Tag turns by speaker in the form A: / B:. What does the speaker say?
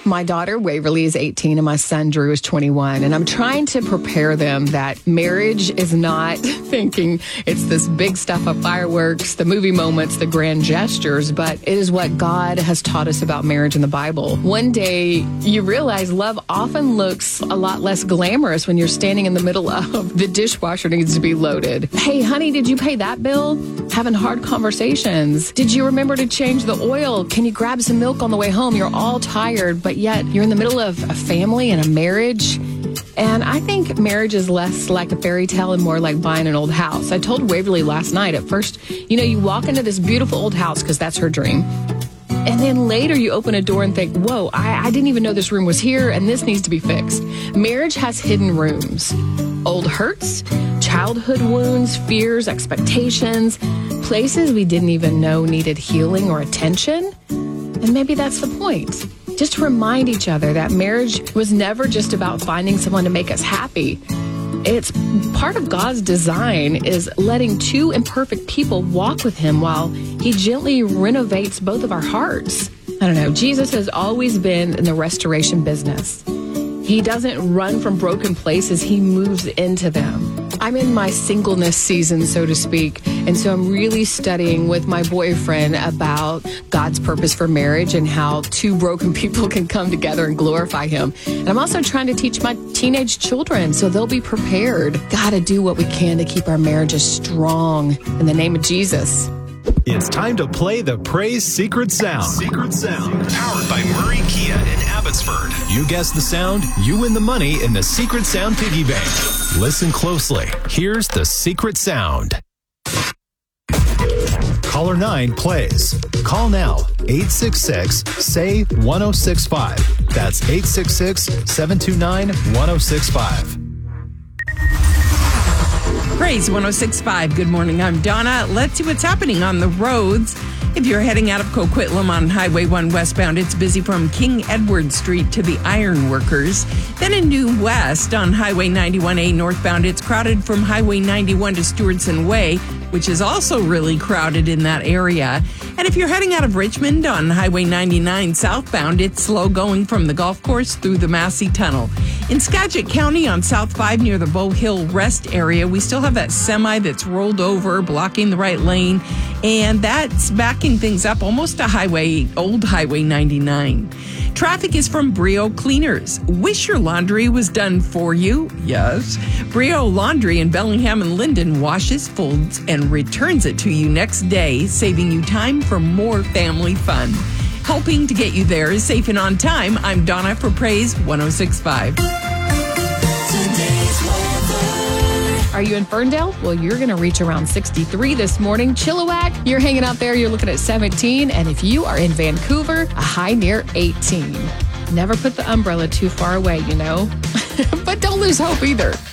A: My daughter, Waverly, is 18 and my son, Drew, is 21. And I'm trying to prepare them that marriage is not thinking it's this big stuff of fireworks, the movie moments, the grand gestures, but it is what God has taught us about marriage in the Bible. One day, you realize love often looks a lot less glamorous when you're standing in the middle of the dishwasher needs to be loaded. Hey, honey, did you pay that bill? Having hard conversations. Did you remember to change the oil? Can you grab some milk on the way home? You're all tired, but yet you're in the middle of a family and a marriage. And I think marriage is less like a fairy tale and more like buying an old house. I told Waverly last night, at first, you walk into this beautiful old house because that's her dream. And then later you open a door and think, whoa, I didn't even know this room was here and this needs to be fixed. Marriage has hidden rooms. Old hurts, childhood wounds, fears, expectations, places we didn't even know needed healing or attention. And maybe that's the point. Just to remind each other that marriage was never just about finding someone to make us happy. It's part of God's design is letting two imperfect people walk with him while he gently renovates both of our hearts. I don't know. Jesus has always been in the restoration business. He doesn't run from broken places. He moves into them. I'm in my singleness season, so to speak, and so I'm really studying with my boyfriend about God's purpose for marriage and how two broken people can come together and glorify him. And I'm also trying to teach my teenage children so they'll be prepared. Gotta do what we can to keep our marriages strong in the name of Jesus.
B: It's time to play the Praise Secret Sound. Secret Sound. Powered by Murray Kia in Abbotsford. You guess the sound, you win the money in the Secret Sound Piggy Bank. Listen closely. Here's the Secret Sound. Caller 9 plays. Call now. 866-SAY-1065. That's 866-729-1065.
C: Praise 1065. Good morning. I'm Donna. Let's see what's happening on the roads. If you're heading out of Coquitlam on Highway 1 westbound, it's busy from King Edward Street to the Ironworkers. Then in New West on Highway 91A northbound, it's crowded from Highway 91 to Stewardson Way, which is also really crowded in that area. And if you're heading out of Richmond on Highway 99 southbound, it's slow going from the golf course through the Massey Tunnel. In Skagit County on South 5 near the Bow Hill Rest area, we still have that semi that's rolled over, blocking the right lane, and that's backing things up almost to old Highway 99. Traffic is from Brio Cleaners. Wish your laundry was done for you? Yes. Brio Laundry in Bellingham and Linden washes, folds, and returns it to you next day, saving you time for more family fun. Helping to get you there is safe and on time. I'm Donna for Praise 1065.
A: Are you in Ferndale? Well, you're going to reach around 63 this morning. Chilliwack, you're hanging out there, you're looking at 17. And if you are in Vancouver, a high near 18. Never put the umbrella too far away, But don't lose hope either.